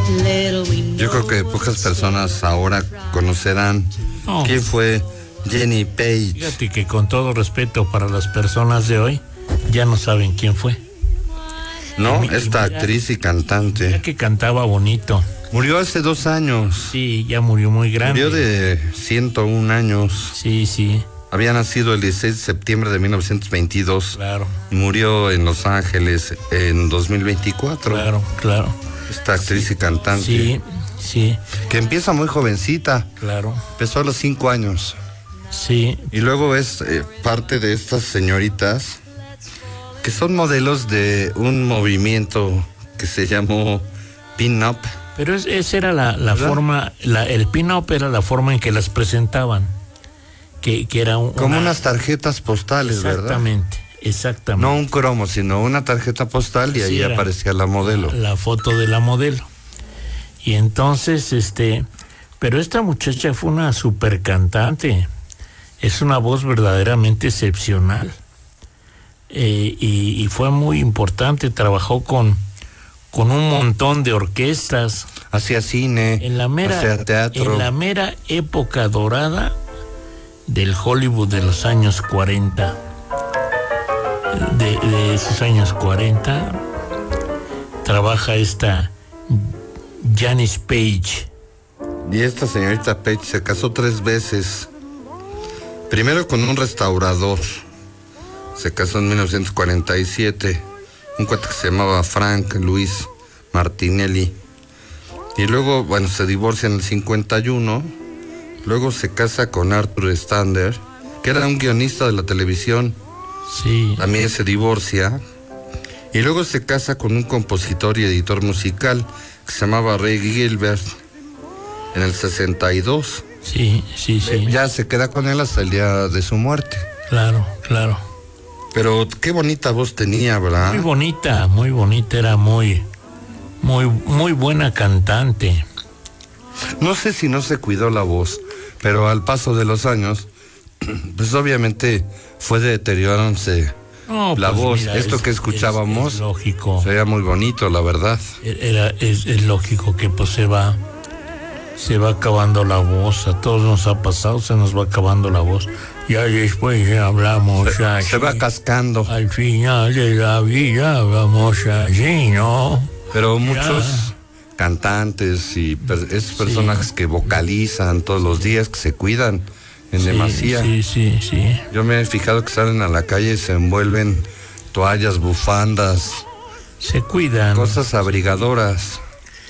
Yo creo que pocas personas ahora conocerán quién fue Jenny Page. Fíjate que con todo respeto para las personas de hoy, ya no saben quién fue. No, esta actriz y cantante. Ya que cantaba bonito. Murió hace 2 años. Sí, ya murió muy grande. Murió de 101 años. Sí, sí. Había nacido el 16 de septiembre de 1922. Claro. Y murió en Los Ángeles en 2024. Claro, claro. Esta actriz y cantante. Sí, sí. Que empieza muy jovencita. Claro. Empezó a los 5 años. Sí. Y luego es parte de estas señoritas que son modelos de un movimiento que se llamó pin-up. Pero esa era la forma, el pin-up era la forma en que las presentaban. Que era como unas tarjetas postales, exactamente, ¿verdad? Exactamente. No un cromo, sino una tarjeta postal y ahí aparecía la modelo. La foto de la modelo. Y entonces, pero esta muchacha fue una super cantante. Es una voz verdaderamente excepcional. Y fue muy importante. Trabajó con un montón de orquestas. Hacía cine, hacía teatro. En la mera época dorada del Hollywood de los años 40. De esos años 40 trabaja esta Janis Page. Y esta señorita Page se casó 3 veces. Primero con un restaurador. Se casó en 1947. Un cuate que se llamaba Frank Luis Martinelli. Y luego, bueno, se divorcia en el 51. Luego se casa con Arthur Stander, que era un guionista de la televisión. Sí. También se divorcia. Y luego se casa con un compositor y editor musical que se llamaba Ray Gilbert en el 62. Sí, sí, sí. Ya se queda con él hasta el día de su muerte. Claro, claro. Pero qué bonita voz tenía, ¿verdad? Muy bonita, era muy buena cantante. No sé si no se cuidó la voz, pero al paso de los años, pues obviamente fue deteriorándose la voz. Mira, esto que escuchábamos, es lógico. Se veía muy bonito, la verdad. Es lógico que pues se va acabando la voz. A todos nos ha pasado, se nos va acabando la voz. Ya después hablamos se va cascando. Al final de la vida vamos así, ¿no? Pero muchos cantantes y esos personajes que vocalizan todos los días, que se cuidan en demasía. Sí. Yo me he fijado que salen a la calle y se envuelven toallas, bufandas. Se cuidan. Cosas abrigadoras.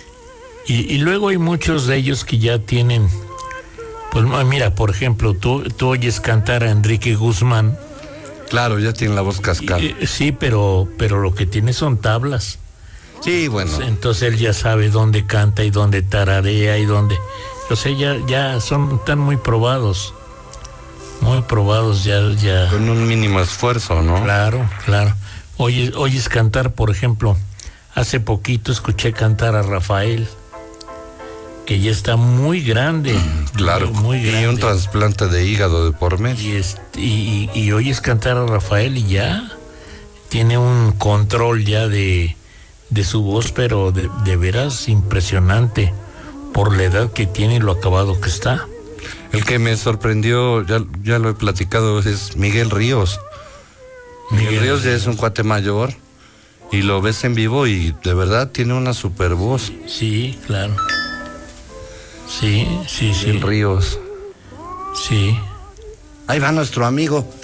Y luego hay muchos de ellos que ya tienen, pues mira, por ejemplo, tú oyes cantar a Enrique Guzmán. Claro, ya tiene la voz cascada. Sí, pero lo que tiene son tablas. Sí, bueno. Entonces él ya sabe dónde canta y dónde tararea y dónde. O sea, ya están muy probados. Muy probados ya. Con un mínimo esfuerzo, ¿no? Claro. Oyes cantar, por ejemplo, hace poquito escuché cantar a Rafael, que ya está muy grande. Claro, muy grande. Y un trasplante de hígado de por medio. Y oyes cantar a Rafael y ya tiene un control ya de su voz, pero de veras impresionante por la edad que tiene y lo acabado que está. El que me sorprendió, ya lo he platicado, es Miguel Ríos. Miguel Ríos ya es un cuate mayor y lo ves en vivo y de verdad tiene una super voz. Sí, claro. Sí. Miguel Ríos. Sí. Ahí va nuestro amigo.